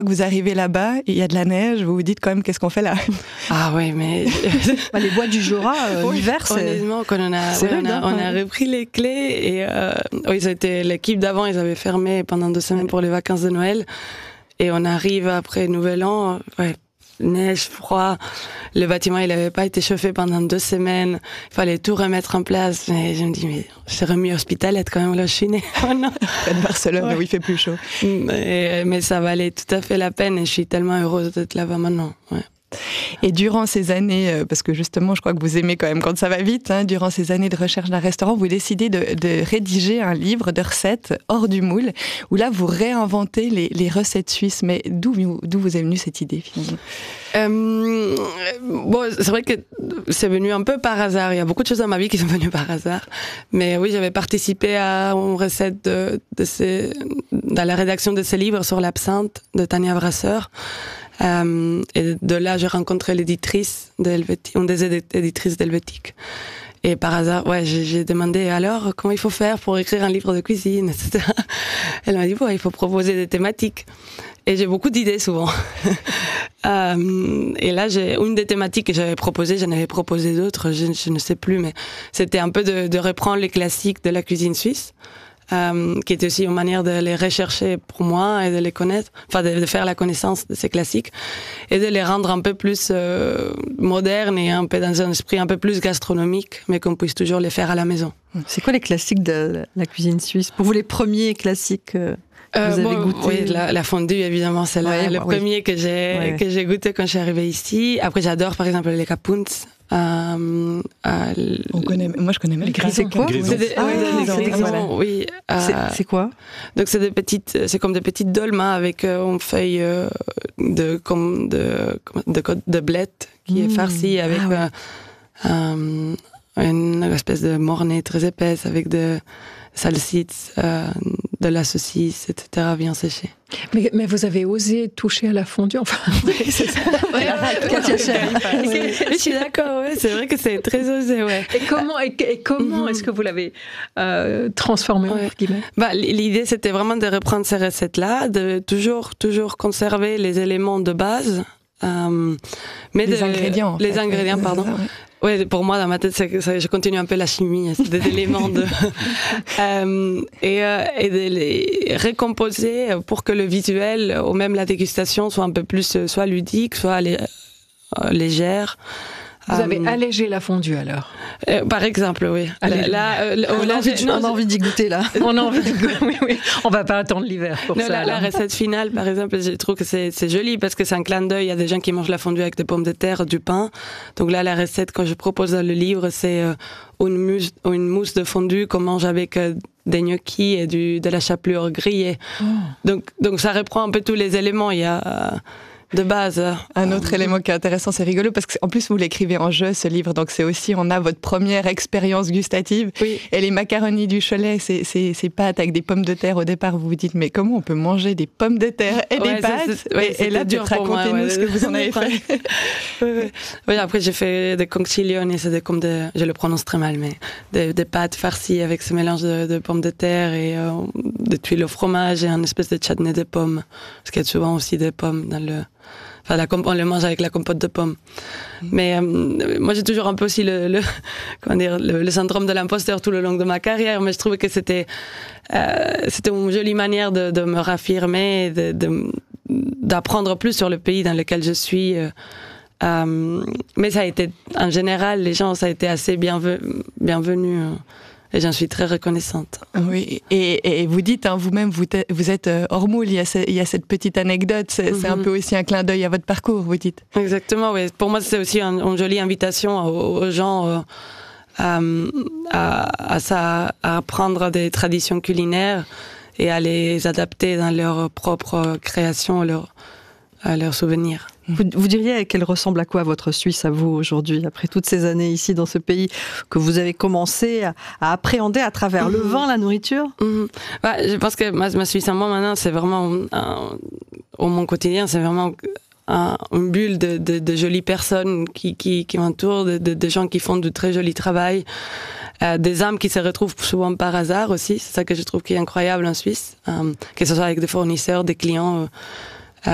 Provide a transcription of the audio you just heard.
Vous arrivez là-bas, il y a de la neige, vous vous dites quand même qu'est-ce qu'on fait là? Ah oui, mais... Les bois du Jura, l'hiver, c'est... Honnêtement, quand on a repris les clés et l'équipe d'avant, ils avaient fermé pendant 2 semaines pour les vacances de Noël. Et on arrive après Nouvel An, neige, froid. Le bâtiment, il n'avait pas été chauffé pendant 2 semaines. Il fallait tout remettre en place. Et je me dis, mais c'est remis Hospitalet quand même, là, je suis née. Près de Barcelone, où il fait plus chaud. Mais ça valait tout à fait la peine et je suis tellement heureuse d'être là-bas maintenant. Ouais. Et durant ces années, parce que justement, je crois que vous aimez quand même quand ça va vite, durant ces années de recherche d'un restaurant, vous décidez de rédiger un livre de recettes hors du moule, où là, vous réinventez les recettes suisses. Mais d'où vous est venue cette idée, finalement? C'est vrai que c'est venu un peu par hasard. Il y a beaucoup de choses dans ma vie qui sont venues par hasard. Mais oui, j'avais participé à une recette dans la rédaction de ce livre sur l'absinthe de Tania Brasseur. Et de là, j'ai rencontré l'éditrice une des éditrices d'Helvétique. Et par hasard, j'ai demandé alors comment il faut faire pour écrire un livre de cuisine, etc. Elle m'a dit il faut proposer des thématiques. Et j'ai beaucoup d'idées souvent. Et là, j'ai une des thématiques que j'avais proposées, j'en avais proposé d'autres, je ne sais plus, mais c'était un peu de reprendre les classiques de la cuisine suisse. Qui était aussi une manière de les rechercher pour moi et de les connaître, enfin de faire la connaissance de ces classiques et de les rendre un peu plus modernes et un peu dans un esprit un peu plus gastronomique, mais qu'on puisse toujours les faire à la maison. C'est quoi les classiques de la cuisine suisse? Pour vous, les premiers classiques que vous avez goûté? Oui, la fondue, évidemment, c'est le premier que j'ai goûté quand je suis arrivée ici. Après, j'adore, par exemple, les kapunts. Moi, je connais même les grisons. C'est quoi? Oui. C'est quoi? Donc, c'est comme des petites dolmas avec une feuille de blette qui est farcie avec une espèce de mornay très épaisse avec de salsitz, de la saucisse, etc. bien séchée. Mais vous avez osé toucher à la fondue, enfin. Oui, c'est ça. Je suis d'accord, c'est vrai que c'est très osé, ouais. Et comment est-ce que vous l'avez transformé entre guillemets? L'idée, c'était vraiment de reprendre ces recettes-là, de toujours conserver les éléments de base. Les ingrédients. Les ingrédients, pardon. Oui, pour moi, dans ma tête, je continue un peu la chimie, c'est des éléments et de les recomposer pour que le visuel, ou même la dégustation, soit un peu plus, soit ludique, soit légère. Vous avez allégé la fondue alors? Par exemple, oui. On a envie d'y goûter là. On a envie d'y goûter, oui. On va pas attendre l'hiver pour ça. La recette finale, par exemple, je trouve que c'est joli parce que c'est un clin d'œil. Il y a des gens qui mangent la fondue avec des pommes de terre, du pain. Donc là, la recette, quand je propose dans le livre, c'est une mousse de fondue qu'on mange avec des gnocchis et de la chapelure grillée. Oh. Donc ça reprend un peu tous les éléments. Il y a... de base. Un autre élément qui est intéressant, c'est rigolo, parce qu'en plus, vous l'écrivez en jeu, ce livre, donc c'est aussi, on a votre première expérience gustative. Oui. Et les macaronis du Cholet, ces pâtes avec des pommes de terre, au départ, vous vous dites, mais comment on peut manger des pommes de terre et des pâtes? Et là, racontez-nous ce que vous en avez fait. Oui, après, j'ai fait des conchiglioni, c'est comme je le prononce très mal, mais des pâtes farcies avec ce mélange de pommes de terre et de tuiles au fromage et un espèce de chutney de pommes. Parce qu'il y a souvent aussi des pommes dans le... Enfin, on le mange avec la compote de pommes. Mais moi, j'ai toujours un peu aussi le syndrome de l'imposteur tout le long de ma carrière. Mais je trouvais que c'était une jolie manière de me raffirmer, d'apprendre plus sur le pays dans lequel je suis. Mais ça a été, en général, les gens, ça a été assez bienvenus. Et j'en suis très reconnaissante. Oui, et vous dites, vous-même, vous êtes hors moule, il y a cette petite anecdote, c'est un peu aussi un clin d'œil à votre parcours, vous dites. Exactement, oui. Pour moi, c'est aussi une jolie invitation aux gens à apprendre des traditions culinaires et à les adapter dans leur propre création, à leurs souvenirs. Vous diriez qu'elle ressemble à quoi votre Suisse à vous aujourd'hui, après toutes ces années ici dans ce pays que vous avez commencé à appréhender à travers le vin, la nourriture? Je pense que ma Suisse à moi maintenant, c'est vraiment mon quotidien, c'est vraiment une bulle de jolies personnes qui m'entourent, de gens qui font du très joli travail, des âmes qui se retrouvent souvent par hasard aussi. C'est ça que je trouve qui est incroyable en Suisse, que ce soit avec des fournisseurs, des clients.